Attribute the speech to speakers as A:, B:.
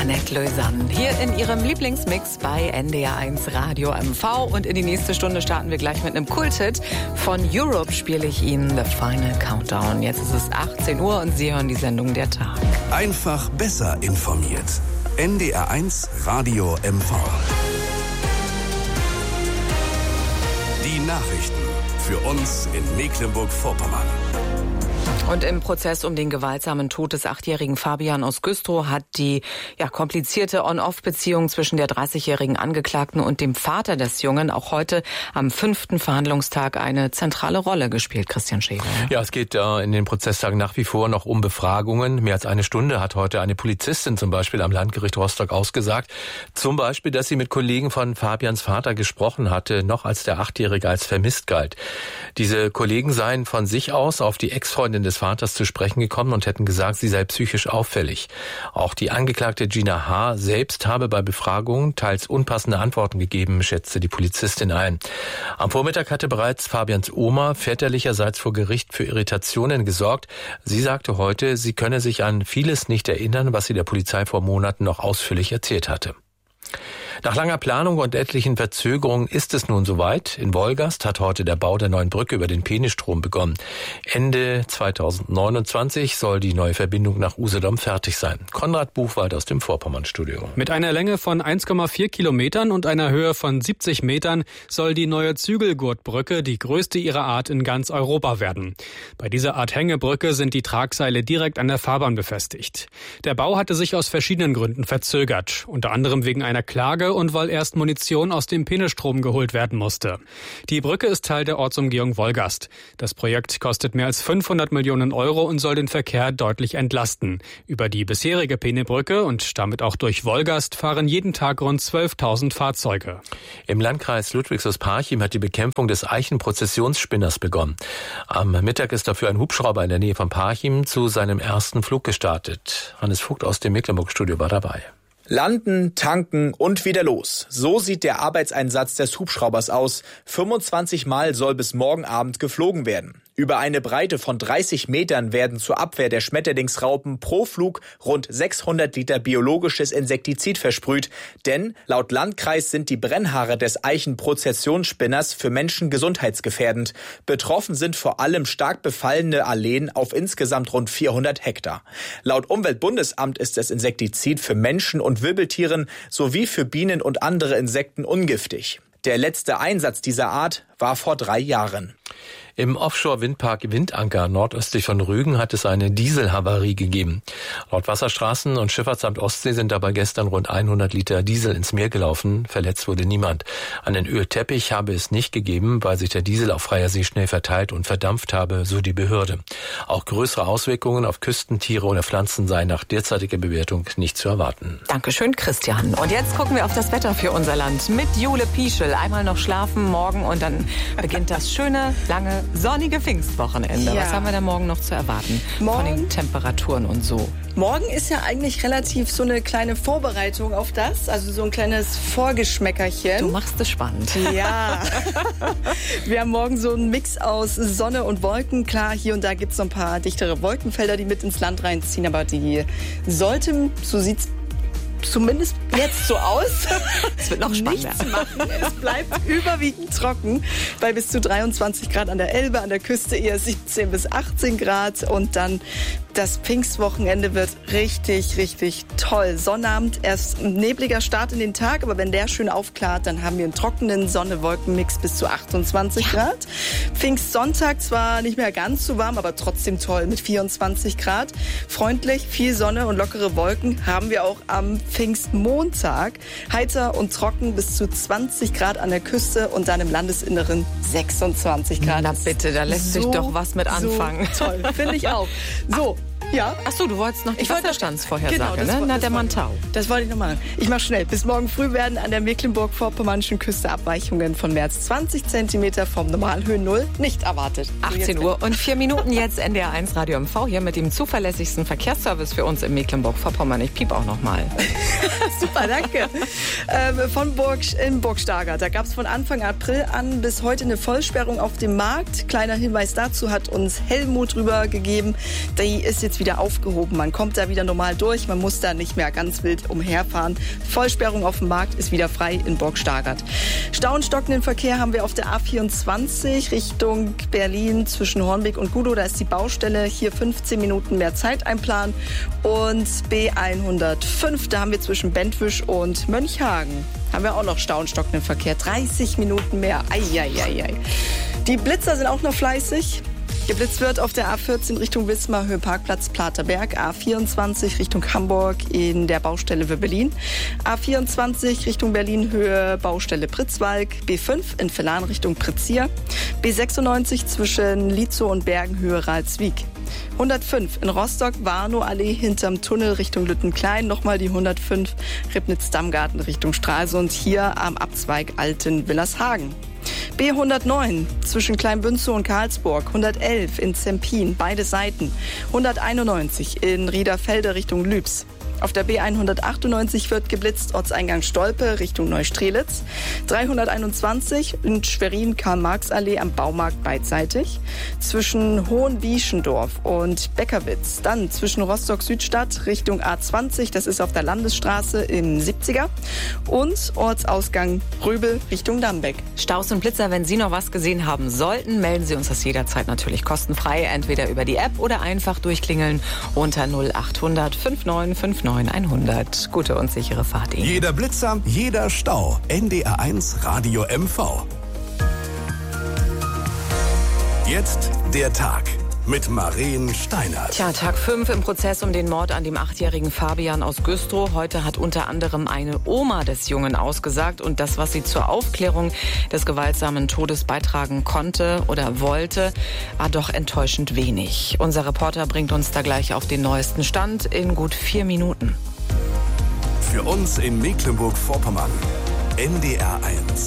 A: Annette Lausanne hier in ihrem Lieblingsmix bei NDR1 Radio MV. Und in die nächste Stunde starten wir gleich mit einem Kulthit. Von Europe spiele ich Ihnen The Final Countdown. Jetzt ist es 18 Uhr und Sie hören die Sendung Der Tag.
B: Einfach besser informiert. NDR1 Radio MV. Die Nachrichten für uns in Mecklenburg-Vorpommern.
A: Und im Prozess um den gewaltsamen Tod des 8-jährigen Fabian aus Güstrow hat die komplizierte On-Off-Beziehung zwischen der 30-jährigen Angeklagten und dem Vater des Jungen auch heute am 5. Verhandlungstag eine zentrale Rolle gespielt. Christian Schäfer.
C: Ja, es geht in den Prozesstagen nach wie vor noch um Befragungen. Mehr als eine Stunde hat heute eine Polizistin zum Beispiel am Landgericht Rostock ausgesagt. Zum Beispiel, dass sie mit Kollegen von Fabians Vater gesprochen hatte, noch als der 8-Jährige als vermisst galt. Diese Kollegen seien von sich aus auf die Ex-Freundin des Vaters zu sprechen gekommen und hätten gesagt, sie sei psychisch auffällig. Auch die Angeklagte Gina H. selbst habe bei Befragungen teils unpassende Antworten gegeben, schätzte die Polizistin ein. Am Vormittag hatte bereits Fabians Oma väterlicherseits vor Gericht für Irritationen gesorgt. Sie sagte heute, sie könne sich an vieles nicht erinnern, was sie der Polizei vor Monaten noch ausführlich erzählt hatte. Nach langer Planung und etlichen Verzögerungen ist es nun soweit. In Wolgast hat heute der Bau der neuen Brücke über den Peenestrom begonnen. Ende 2029 soll die neue Verbindung nach Usedom fertig sein. Konrad Buchwald aus dem Vorpommern-Studio.
D: Mit einer Länge von 1,4 Kilometern und einer Höhe von 70 Metern soll die neue Zügelgurtbrücke die größte ihrer Art in ganz Europa werden. Bei dieser Art Hängebrücke sind die Tragseile direkt an der Fahrbahn befestigt. Der Bau hatte sich aus verschiedenen Gründen verzögert, unter anderem wegen einer Klage und weil erst Munition aus dem Peenestrom geholt werden musste. Die Brücke ist Teil der Ortsumgehung Wolgast. Das Projekt kostet mehr als 500 Millionen Euro und soll den Verkehr deutlich entlasten. Über die bisherige Peenebrücke und damit auch durch Wolgast fahren jeden Tag rund 12.000 Fahrzeuge.
C: Im Landkreis Ludwigshaus-Parchim hat die Bekämpfung des Eichenprozessionsspinners begonnen. Am Mittag ist dafür ein Hubschrauber in der Nähe von Parchim zu seinem ersten Flug gestartet. Hannes Vogt aus dem Mecklenburg-Studio war dabei.
E: Landen, tanken und wieder los. So sieht der Arbeitseinsatz des Hubschraubers aus. 25 Mal soll bis morgen Abend geflogen werden. Über eine Breite von 30 Metern werden zur Abwehr der Schmetterlingsraupen pro Flug rund 600 Liter biologisches Insektizid versprüht. Denn laut Landkreis sind die Brennhaare des Eichenprozessionsspinners für Menschen gesundheitsgefährdend. Betroffen sind vor allem stark befallene Alleen auf insgesamt rund 400 Hektar. Laut Umweltbundesamt ist das Insektizid für Menschen und Wirbeltieren sowie für Bienen und andere Insekten ungiftig. Der letzte Einsatz dieser Art war vor 3 Jahren.
C: Im Offshore-Windpark Windanker nordöstlich von Rügen hat es eine Dieselhavarie gegeben. Laut Wasserstraßen- und Schifffahrtsamt Ostsee sind dabei gestern rund 100 Liter Diesel ins Meer gelaufen. Verletzt wurde niemand. Einen Ölteppich habe es nicht gegeben, weil sich der Diesel auf freier See schnell verteilt und verdampft habe, so die Behörde. Auch größere Auswirkungen auf Küsten, Tiere oder Pflanzen seien nach derzeitiger Bewertung nicht zu erwarten.
A: Dankeschön, Christian. Und jetzt gucken wir auf das Wetter für unser Land mit Jule Pieschel. Einmal noch schlafen morgen und dann beginnt das schöne, lange, sonnige Pfingstwochenende. Ja. Was haben wir da morgen noch zu erwarten? Von den Temperaturen und so.
F: Morgen ist ja eigentlich relativ so eine kleine Vorbereitung auf das, also so ein kleines Vorgeschmäckerchen.
A: Du machst es spannend. Ja.
F: Wir haben morgen so einen Mix aus Sonne und Wolken. Klar, hier und da gibt es so ein paar dichtere Wolkenfelder, die mit ins Land reinziehen, aber die sollten, so sieht's zumindest jetzt so aus.
A: Es wird noch spannender.
F: Nichts machen. Es bleibt überwiegend trocken bei bis zu 23 Grad an der Elbe, an der Küste eher 17 bis 18 Grad und dann das Pfingstwochenende wird richtig, richtig toll. Sonnabend, erst ein nebliger Start in den Tag, aber wenn der schön aufklart, dann haben wir einen trockenen Sonne-Wolken-Mix bis zu 28 Grad. Pfingstsonntag zwar nicht mehr ganz so warm, aber trotzdem toll mit 24 Grad. Freundlich, viel Sonne und lockere Wolken haben wir auch am Pfingstmontag. Heiter und trocken bis zu 20 Grad an der Küste und dann im Landesinneren 26 Grad.
A: Na bitte, da lässt sich doch was mit anfangen.
F: So toll, finde ich auch. So. Ja.
A: Ach so, du wolltest noch die Wasserstandsvorhersage,
F: genau,
A: ne? Na, der Mantau.
F: Das wollte ich noch machen. Ich mache schnell. Bis morgen früh werden an der Mecklenburg-Vorpommernischen Küste Abweichungen von mehr als 20 Zentimeter vom Normalhöhennull nicht erwartet.
A: 18 Uhr und 4 Minuten jetzt NDR1 Radio MV hier mit dem zuverlässigsten Verkehrsservice für uns in Mecklenburg-Vorpommern. Ich piep auch noch mal.
F: Super, danke. Von Burg Stargard. Da gab es von Anfang April an bis heute eine Vollsperrung auf dem Markt. Kleiner Hinweis dazu hat uns Helmut rüber gegeben. Die ist jetzt jetzt wieder aufgehoben. Man kommt da wieder normal durch, man muss da nicht mehr ganz wild umherfahren. Vollsperrung auf dem Markt ist wieder frei in Burg-Stargard. Stau und stockenden Verkehr haben wir auf der A24 Richtung Berlin zwischen Hornbeck und Gudow. Da ist die Baustelle, hier 15 Minuten mehr Zeit einplanen. Und B105, da haben wir zwischen Bentwisch und Mönchhagen. Haben wir auch noch Stau und stockenden Verkehr. 30 Minuten mehr. Eieiei. Die Blitzer sind auch noch fleißig. Geblitzt wird auf der A14 Richtung Wismar, Höhe Parkplatz Platerberg, A24 Richtung Hamburg in der Baustelle Wöbbelin, A24 Richtung Berlin, Höhe Baustelle Pritzwalk, B5 in Vellan Richtung Pritzir, B96 zwischen Lietzow und Bergen, Höhe Ralswiek. 105 in Rostock, Warnow-Allee hinterm Tunnel Richtung Lüttenklein, nochmal die 105 Ribnitz-Dammgarten Richtung Stralsund, hier am Abzweig Alten-Willershagen. B109 zwischen Kleinbünzow und Karlsburg, 111 in Zempin, beide Seiten, 191 in Riederfelde Richtung Lübs. Auf der B198 wird geblitzt, Ortseingang Stolpe Richtung Neustrelitz. 321 in Schwerin, Karl-Marx-Allee am Baumarkt beidseitig. Zwischen Hohenbieschendorf und Beckerwitz. Dann zwischen Rostock-Südstadt Richtung A20, das ist auf der Landesstraße im 70er. Und Ortsausgang Röbel Richtung Dambeck.
A: Staus und Blitzer, wenn Sie noch was gesehen haben sollten, melden Sie uns das jederzeit natürlich kostenfrei. Entweder über die App oder einfach durchklingeln unter 0800 5959 100. Gute und sichere Fahrt Ihnen.
B: Jeder Blitzer, jeder Stau. NDR1 Radio MV. Jetzt der Tag mit Maren Steinert.
A: Tja, Tag 5 im Prozess um den Mord an dem 8-jährigen Fabian aus Güstrow. Heute hat unter anderem eine Oma des Jungen ausgesagt. Und das, was sie zur Aufklärung des gewaltsamen Todes beitragen konnte oder wollte, war doch enttäuschend wenig. Unser Reporter bringt uns da gleich auf den neuesten Stand in gut 4 Minuten.
B: Für uns in Mecklenburg-Vorpommern. NDR1.